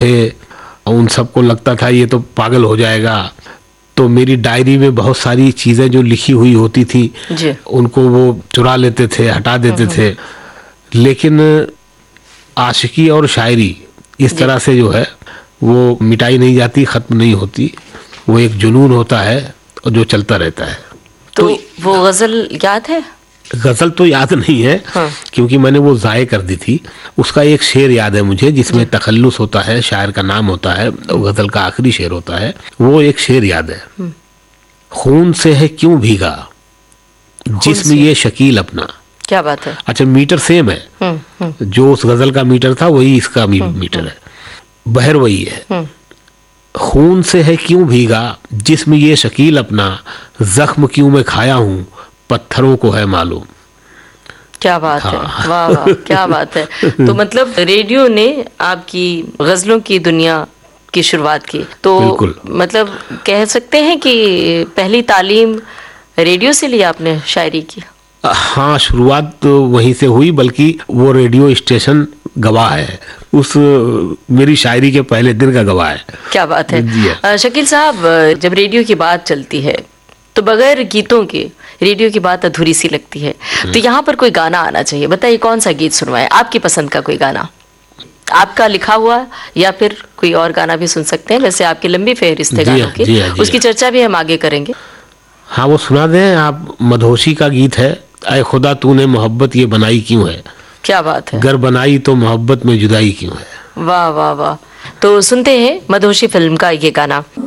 थे, उन सबको लगता था ये तो पागल हो जाएगा। तो मेरी डायरी में बहुत सारी चीज़ें जो लिखी हुई होती थी उनको वो चुरा लेते थे, हटा देते थे। लेकिन आशिकी और शायरी इस तरह से जो है वो मिटाई नहीं जाती, ख़त्म नहीं होती। वो एक जुनून होता है और जो चलता रहता है। तो वो गज़ल याद है? गज़ल तो याद नहीं है, क्योंकि मैंने वो ज़ाये कर दी थी। उसका एक शेर याद है मुझे जिसमें तखल्लुस होता है, शायर का नाम होता है, गज़ल का आखिरी शेर होता है। वो एक शेर याद है, खून से है क्यों भीगा जिस्म ये शकील अपना। क्या बात है। अच्छा, मीटर सेम है, जो उस गज़ल का मीटर था वही इसका मीटर है, बहर वही है। खून से है क्यों भीगा जिस्म ये शकील अपना, जख्म क्यों मैं खाया हूँ पत्थरों को है मालूम। क्या बात है, वाह वाह, क्या बात है। तो मतलब रेडियो ने आपकी गजलों की दुनिया की शुरुआत की, तो मतलब कह सकते हैं कि पहली तालीम रेडियो से ली आपने शायरी की? हाँ, शुरुआत तो वहीं से हुई, बल्कि वो रेडियो स्टेशन गवाह है, उस मेरी शायरी के पहले दिन का गवाह है। क्या बात है। शकील साहब, जब रेडियो की बात चलती है तो बगैर गीतों के रेडियो की बात अधूरी सी लगती है। तो यहाँ पर कोई गाना आना चाहिए। बताइए कौन सा गीत सुनवाएं, आपकी पसंद का कोई गाना, आपका लिखा हुआ, या फिर कोई और गाना भी सुन सकते हैं। वैसे आपकी लंबी फहरिस्त है गानों की, उसकी चर्चा भी हम आगे करेंगे। हाँ, वो सुना दें आप। मधोशी का गीत है, ऐ खुदा तूने मोहब्बत ये बनाई क्यों है। क्या बात है। गर बनाई तो मोहब्बत में जुदाई क्यों है। वाह वाह वाह। तो सुनते हैं मधोशी फिल्म का ये गाना।